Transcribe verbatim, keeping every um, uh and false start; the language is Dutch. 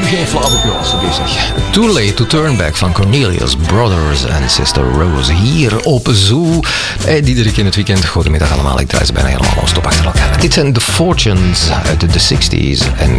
geen flauwekul, alsjeblieft zeg. Too Late to Turn Back van Cornelius Brothers en Sister Rose hier op Zoo. Hey, Diederik in het weekend. Goedemiddag allemaal, ik draai ze bijna helemaal non-stop achter elkaar. Dit zijn The Fortunes uit de zestig's en